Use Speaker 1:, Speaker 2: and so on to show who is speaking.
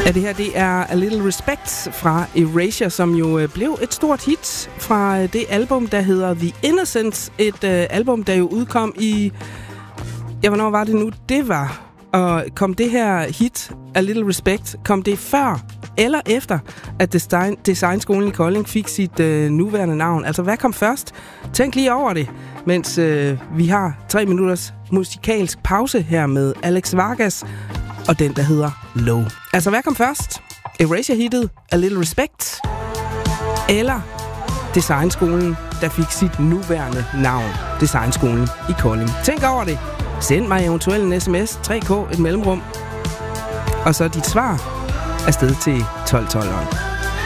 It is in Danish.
Speaker 1: Ja, det her det er A Little Respect fra Erasure, som jo blev et stort hit fra det album, der hedder The Innocents. Et album, der jo udkom i... Ja, hvornår var det nu? Det var... Og kom det her hit, A Little Respect, kom det før eller efter, at Designskolen i Kolding fik sit nuværende navn? Altså, hvad kom først? Tænk lige over det, mens vi har 3 minutters musikalsk pause her med Alex Vargas og den, der hedder Low. Altså, hvad kom først? Erasure-hittet A Little Respect? Eller Designskolen, der fik sit nuværende navn, Designskolen i Kolding? Tænk over det. Send mig eventuelt en sms, 3K, et mellemrum, og så dit svar afsted til 1212'eren.